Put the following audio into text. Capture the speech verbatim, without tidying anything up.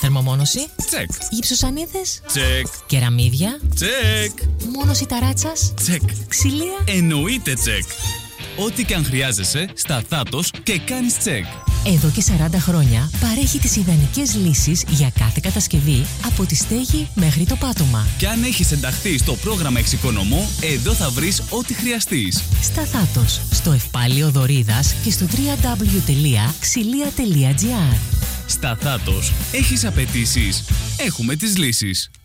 Θερμομόνωση. Τσεκ. Γυψοσανίδες. Τσεκ. Κεραμίδια. Τσεκ. Μόνωση ταράτσας. Τσεκ. Ξυλία. Εννοείται τσεκ. Ό,τι και αν χρειάζεσαι, στα Θάτος και κάνεις τσεκ. Εδώ και σαράντα χρόνια παρέχει τις ιδανικές λύσεις για κάθε κατασκευή, από τη στέγη μέχρι το πάτωμα. Και αν έχεις ενταχθεί στο πρόγραμμα Εξοικονομώ, εδώ θα βρεις ό,τι χρειαστείς. Στα Θάτος, στο Ευπάλιο Δωρίδας και στο double-u double-u double-u τελεία ξυλία τελεία τζι άρ. Στα Θάτος, έχεις απαιτήσεις, έχουμε τις λύσεις.